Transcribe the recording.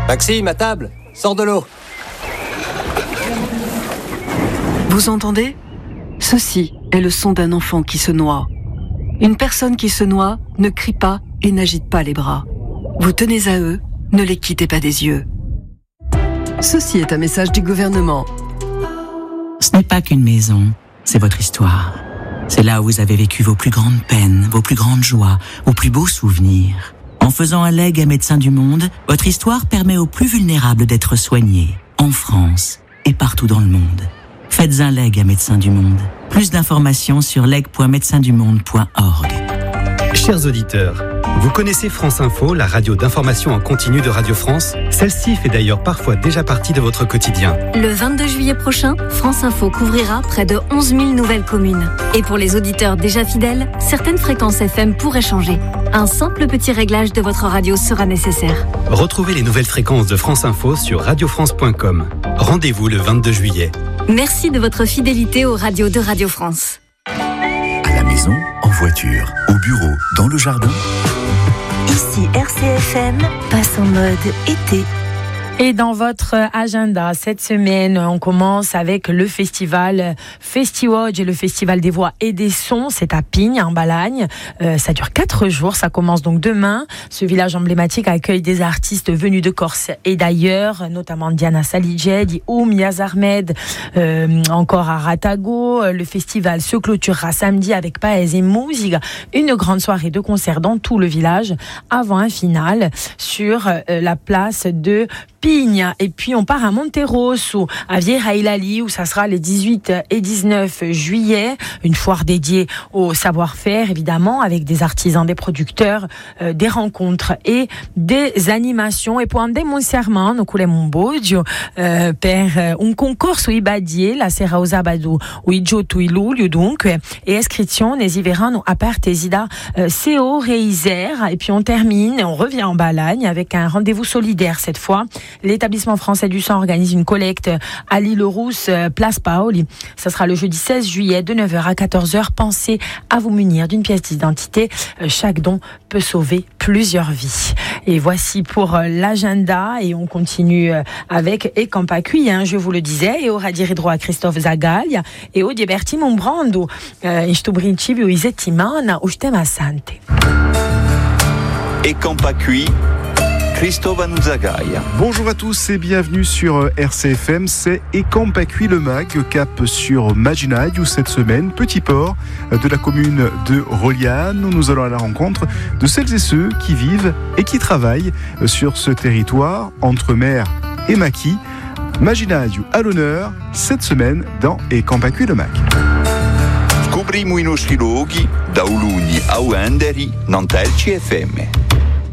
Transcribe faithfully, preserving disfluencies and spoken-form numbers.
Maxime, à table, sors de l'eau. Vous entendez ? Ceci est le son d'un enfant qui se noie. Une personne qui se noie ne crie pas et n'agite pas les bras. Vous tenez à eux, ne les quittez pas des yeux. Ceci est un message du gouvernement. Ce n'est pas qu'une maison, c'est votre histoire. C'est là où vous avez vécu vos plus grandes peines, vos plus grandes joies, vos plus beaux souvenirs. En faisant un legs à Médecins du Monde, votre histoire permet aux plus vulnérables d'être soignés, en France et partout dans le monde. Faites un leg à Médecins du Monde. Plus d'informations sur leg point médecins du monde point org. Chers auditeurs, vous connaissez France Info, la radio d'information en continu de Radio France ? Celle-ci fait d'ailleurs parfois déjà partie de votre quotidien. Le vingt-deux juillet prochain, France Info couvrira près de onze mille nouvelles communes. Et pour les auditeurs déjà fidèles, certaines fréquences F M pourraient changer. Un simple petit réglage de votre radio sera nécessaire. Retrouvez les nouvelles fréquences de France Info sur radio france point com. Rendez-vous le vingt-deux juillet. Merci de votre fidélité aux radios de Radio France. À la maison, en voiture, au bureau, dans le jardin. Ici R C F M passe en mode été. Et dans votre agenda, cette semaine, on commence avec le festival Festiwodge et le festival des voix et des sons. C'est à Pignes, en Balagne. Euh, ça dure quatre jours. Ça commence donc demain. Ce village emblématique accueille des artistes venus de Corse et d'ailleurs, notamment Diana Saliged, Oum Yazarmed, euh, encore à Ratago. Le festival se clôturera samedi avec Paez et Musiga. Une grande soirée de concerts dans tout le village avant un final sur euh, la place de Pignes. Et puis on part à Monterosso, à Vieira Ilali, où ça sera les dix-huit et dix-neuf juillet, une foire dédiée au savoir-faire évidemment, avec des artisans, des producteurs, euh, des rencontres et des animations. E poi andiamo insieme con le Momboggio euh, per un concorso ibadie, la sera o sabado o i giotto i luglio dunque, e iscrizioni si verranno aperte da euh, C O Reiser. Et puis on termine, on revient en Balagne avec un rendez-vous solidaire cette fois. L'établissement français du sang organise une collecte à l'île Rousse, place Paoli. Ça sera le jeudi seize juillet de neuf heures à quatorze heures. Pensez à vous munir d'une pièce d'identité. Chaque don peut sauver plusieurs vies. Et voici pour l'agenda. Et on continue avec E Campacui, hein, je vous le disais. Et ora dire droit à Christophe Zagaglia. Et au Diberti Mombrando. In sto principio i settimana o tema sante. E Campacui. Christophe Zagaglia. Bonjour à tous et bienvenue sur R C F M, c'est E Campacui le Mag, cap sur Maginaio cette semaine, petit port de la commune de Roliane, où nous allons à la rencontre de celles et ceux qui vivent et qui travaillent sur ce territoire entre mer et maquis. Maginaio à l'honneur cette semaine dans E Campacui le Mag. Scopriamo i nostri luoghi da Ulugni a Uenderi, Nantelci F M.